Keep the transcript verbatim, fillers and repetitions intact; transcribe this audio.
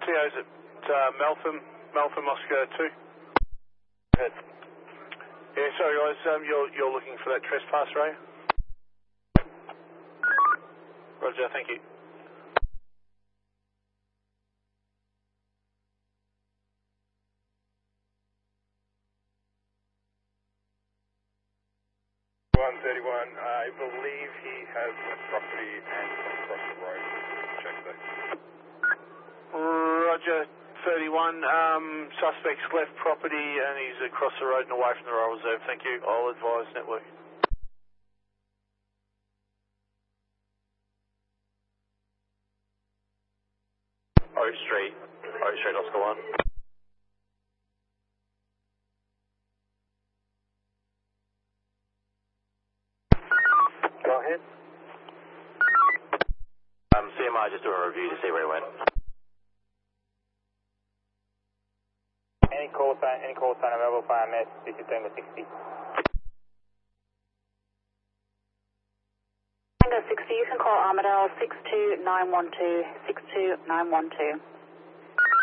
T O's at uh, Meltham, Meltham Oscar two. Good. Yeah, sorry guys, um, you're, you're looking for that trespass, right? Roger, thank you. one thirty-one, I believe he has a property and across the road. Check that. Roger, thirty-one, um, suspect's left property and he's across the road and away from the rail reserve. Thank you. I'll advise network. O Street, O Street, Oscar one. Go ahead. Um, C M I just doing a review to see where he went. Any call sign, any call sign available for M S fifty-seven sixty. Tango sixty, you can call Armadale six two nine one two, six two nine one two.